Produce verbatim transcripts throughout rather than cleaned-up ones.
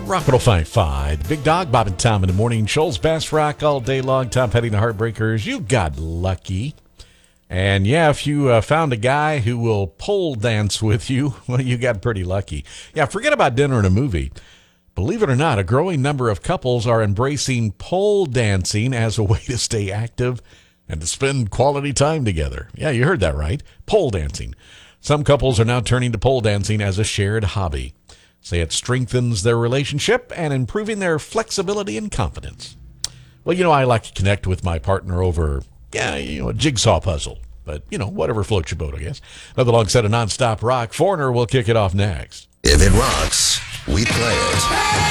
Rock one oh five point five. Big Dog, Bob and Tom in the morning. Shoals Bass Rock all day long. Tom Petty and the Heartbreakers. You got lucky. And yeah, if you uh, found a guy who will pole dance with you, well, you got pretty lucky. Yeah, forget about dinner and a movie. Believe it or not, a growing number of couples are embracing pole dancing as a way to stay active and to spend quality time together. Yeah, you heard that right. Pole dancing. Some couples are now turning to pole dancing as a shared hobby. Say it strengthens their relationship and improving their flexibility and confidence. Well, you know, I like to connect with my partner over, yeah, you know, a jigsaw puzzle. But, you know, whatever floats your boat, I guess. Another long set of nonstop rock. Foreigner will kick it off next. If it rocks, we play it.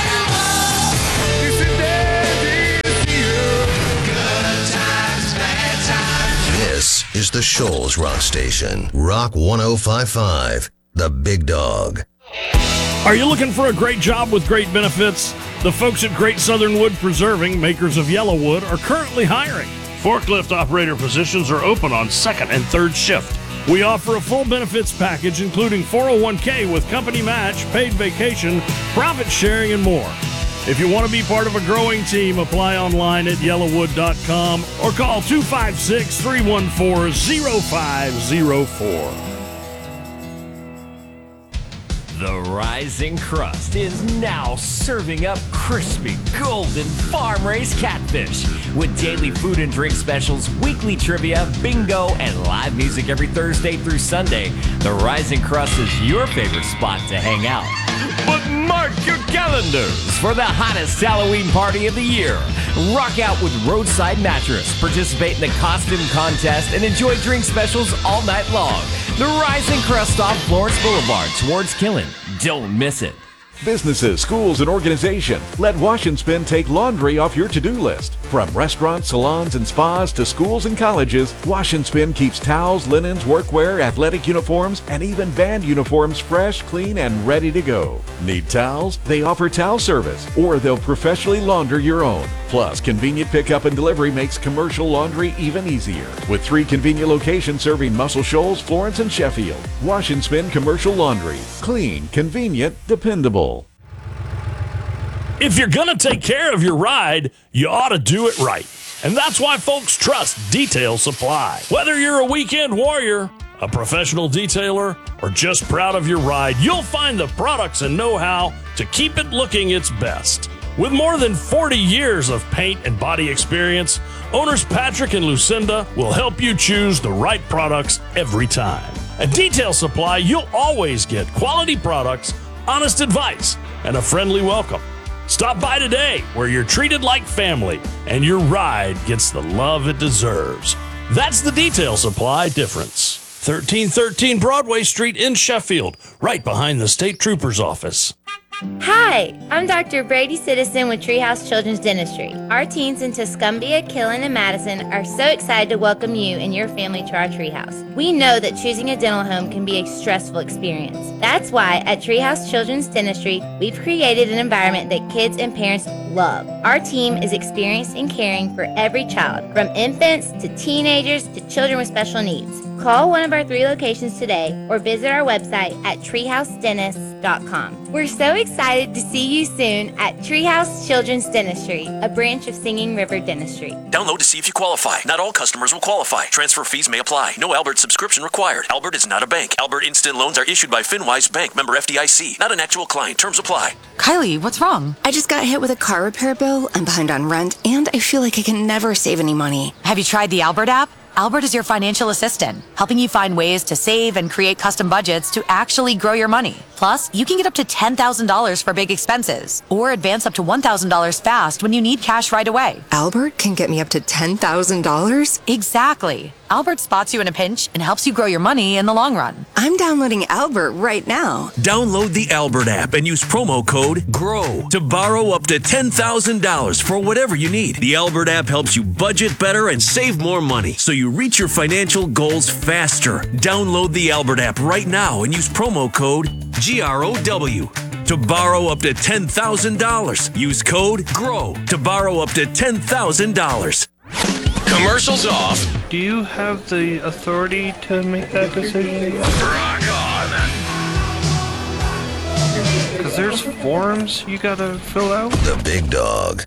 This is the Shoals Rock Station. Rock one oh five point five, the Big Dog. Are you looking for a great job with great benefits? The folks at Great Southern Wood Preserving, makers of yellow wood, are currently hiring. Forklift operator positions are open on second and third shift. We offer a full benefits package including four oh one k with company match, paid vacation, profit sharing, and more. If you want to be part of a growing team, apply online at yellowwood dot com or call two five six, three one four, zero five zero four. The Rising Crust is now serving up crispy, golden, farm-raised catfish with daily food and drink specials, weekly trivia, bingo, and live music every Thursday through Sunday. The Rising Crust is your favorite spot to hang out. But mark your calendars for the hottest Halloween party of the year. Rock out with Roadside Mattress, participate in the costume contest, and enjoy drink specials all night long. The Rising Crust off Florence Boulevard towards Killen. Don't miss it. Businesses, schools, and organizations, let Wash and Spin take laundry off your to-do list. From restaurants, salons, and spas to schools and colleges, Wash and Spin keeps towels, linens, workwear, athletic uniforms, and even band uniforms fresh, clean, and ready to go. Need towels? They offer towel service, or they'll professionally launder your own. Plus, convenient pickup and delivery makes commercial laundry even easier. With three convenient locations serving Muscle Shoals, Florence, and Sheffield. Wash and Spin Commercial Laundry. Clean, convenient, dependable. If you're going to take care of your ride, you ought to do it right. And that's why folks trust Detail Supply. Whether you're a weekend warrior, a professional detailer, or just proud of your ride, you'll find the products and know-how to keep it looking its best. With more than forty years of paint and body experience, owners Patrick and Lucinda will help you choose the right products every time. At Detail Supply, you'll always get quality products, honest advice, and a friendly welcome. Stop by today, where you're treated like family and your ride gets the love it deserves. That's the Detail Supply difference. thirteen thirteen Broadway Street in Sheffield, right behind the State Trooper's office. Hi, I'm Doctor Brady Citizen with Treehouse Children's Dentistry. Our teens in Tuscumbia, Killen, and Madison are so excited to welcome you and your family to our Treehouse. We know that choosing a dental home can be a stressful experience. That's why at Treehouse Children's Dentistry, we've created an environment that kids and parents love. Our team is experienced and caring for every child, from infants to teenagers to children with special needs. Call one of our three locations today or visit our website at treehouse dentist dot com. We're so excited to see you soon at Treehouse Children's Dentistry, a branch of Singing River Dentistry. Download to see if you qualify. Not all customers will qualify. Transfer fees may apply. No Albert subscription required. Albert is not a bank. Albert Instant Loans are issued by FinWise Bank, member F D I C. Not an actual client. Terms apply. Kylie, what's wrong? I just got hit with a car repair bill. I'm behind on rent, and I feel like I can never save any money. Have you tried the Albert app? Albert is your financial assistant, helping you find ways to save and create custom budgets to actually grow your money. Plus, you can get up to ten thousand dollars for big expenses or advance up to one thousand dollars fast when you need cash right away. Albert can get me up to ten thousand dollars? Exactly. Albert spots you in a pinch and helps you grow your money in the long run. I'm downloading Albert right now. Download the Albert app and use promo code GROW to borrow up to ten thousand dollars for whatever you need. The Albert app helps you budget better and save more money so you reach your financial goals faster. Download the Albert app right now and use promo code G R O W to borrow up to ten thousand dollars. Use code GROW to borrow up to ten thousand dollars. Commercials off. Do you have the authority to make that decision? Rock on. Because there's forms you gotta fill out. The Big Dog,